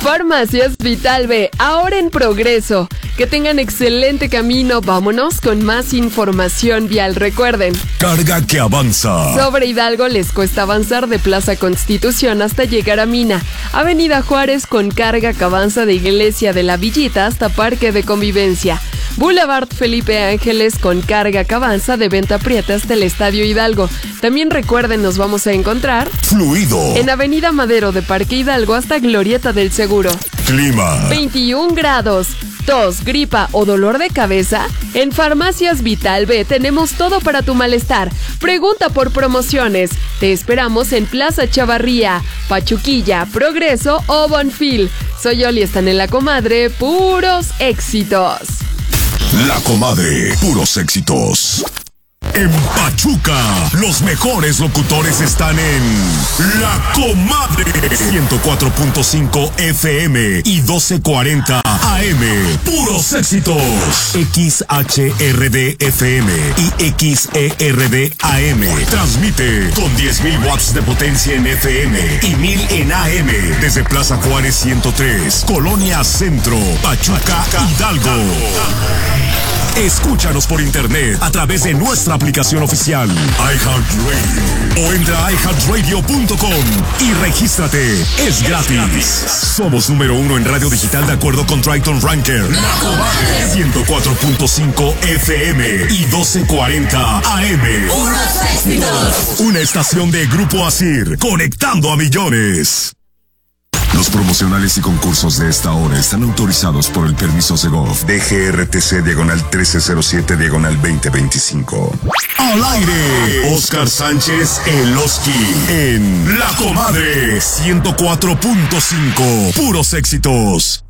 Farmacias Vital B, ahora en progreso. Que tengan excelente camino. Vámonos con más información vial. Recuerden, carga que avanza. Sobre Hidalgo les cuesta avanzar de Plaza Constitución hasta llegar a Mina. Avenida Juárez con carga que avanza de Iglesia de la Villita hasta Parque de Convivencia. Boulevard Felipe Ángeles con carga que avanza de Venta Prieta hasta el Estadio Hidalgo. También recuerden, nos vamos a encontrar fluido en Avenida Madero de Parque Hidalgo hasta Glorieta del Seguro. Clima 21 grados. Tos, gripa o dolor de cabeza, en Farmacias Vital B tenemos todo para tu malestar. Pregunta por promociones. Te esperamos en Plaza Chavarría, Pachuquilla, Progreso o Bonfil. Soy Oli, están en La Comadre, puros éxitos. La Comadre, puros éxitos. En Pachuca, los mejores locutores están en La Comadre 104.5 FM y 1240 AM. Puros éxitos. XHRD FM y XERD AM. Transmite con 10.000 watts de potencia en FM y 1.000 en AM desde Plaza Juárez 103, Colonia Centro, Pachuca, Hidalgo. Escúchanos por internet a través de nuestra aplicación oficial iHeartRadio o entra a iHeartRadio.com y regístrate. Es gratis. Somos número 1 en radio digital de acuerdo con Triton Ranker. 104.5 FM y 1240 AM. Una estación de Grupo Asir, conectando a millones. Los promocionales y concursos de esta hora están autorizados por el permiso Segov DGRTC /13/2025. Al aire, Oscar Sánchez El Oski en La Comadre 104.5. Puros éxitos.